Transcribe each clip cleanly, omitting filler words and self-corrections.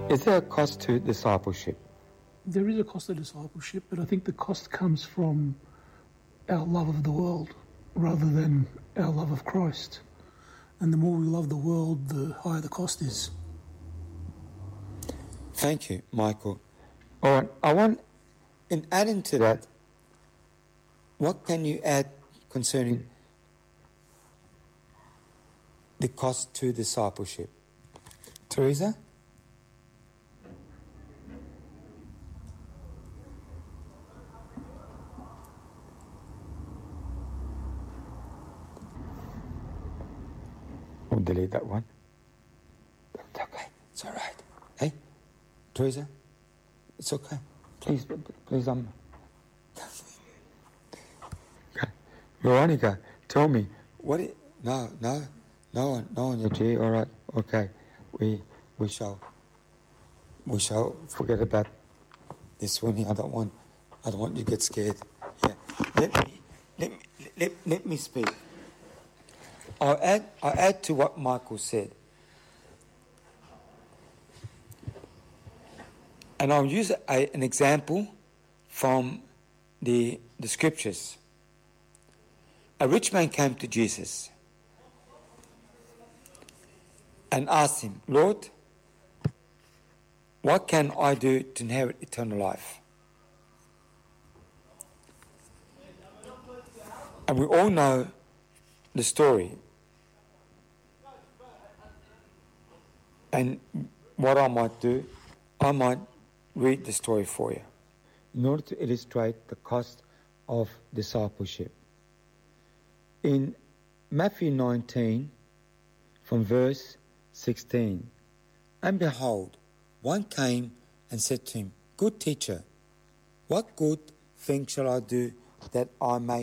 Is there a cost to discipleship? There is a cost to discipleship, but I think the cost comes from our love of the world rather than our love of Christ. And the more we love the world, the higher the cost is. Thank you, Michael. All right, I want, in adding to that, what can you add concerning the cost to discipleship? Teresa? We'll delete that one. It's okay. It's all right. Hey, Teresa? It's okay. Please, okay. Veronica, tell me, no one yet, G. All right, okay. We shall forget about this one. I don't want you to get scared. Yeah. Let me speak. I'll add to what Michael said. And I'll use an example from the scriptures. A rich man came to Jesus and asked him, Lord, what can I do to inherit eternal life? And we all know the story. And what I might do, I might read the story for you in order to illustrate the cost of discipleship. In Matthew 19, from verse 16, and behold, one came and said to him, Good teacher, what good thing shall I do that I may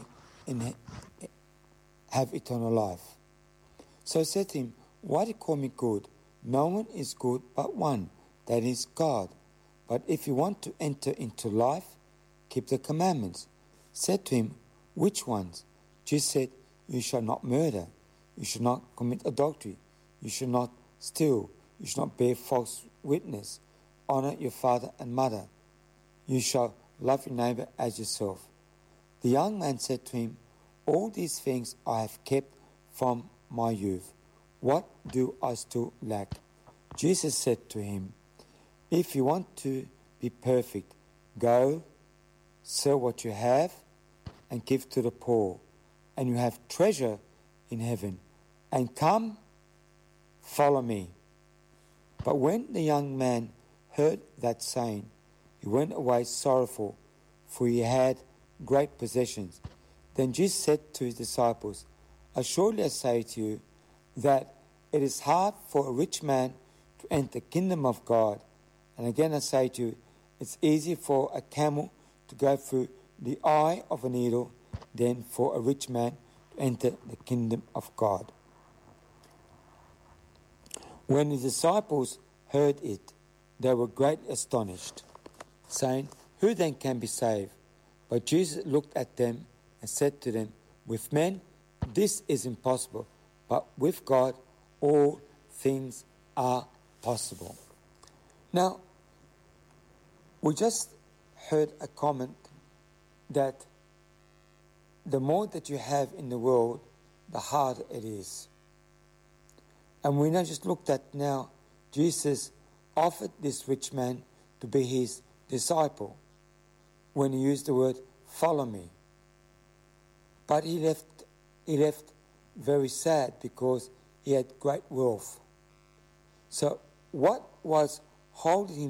have eternal life? So he said to him, Why do you call me good? No one is good but one, that is God. But if you want to enter into life, keep the commandments. Said to him, Which ones? Jesus said, You shall not murder, you shall not commit adultery, you shall not steal, you shall not bear false witness, honor your father and mother, you shall love your neighbor as yourself. The young man said to him, All these things I have kept from my youth. What do I still lack? Jesus said to him, If you want to be perfect, go, sell what you have, and give to the poor, and you have treasure in heaven. And come, follow me. But when the young man heard that saying, he went away sorrowful, for he had great possessions. Then Jesus said to his disciples, Assuredly I say to you, that it is hard for a rich man to enter the kingdom of God. And again I say to you, it's easier for a camel to go through the eye of a needle than for a rich man to enter the kingdom of God. When the disciples heard it, they were greatly astonished, saying, Who then can be saved? But Jesus looked at them and said to them, With men this is impossible, but with God all things are possible. Now, we just heard a comment that the more that you have in the world, the harder it is. And we now just looked at now, Jesus offered this rich man to be his disciple when he used the word, follow me. But he left very sad because he had great wealth. So what was holding him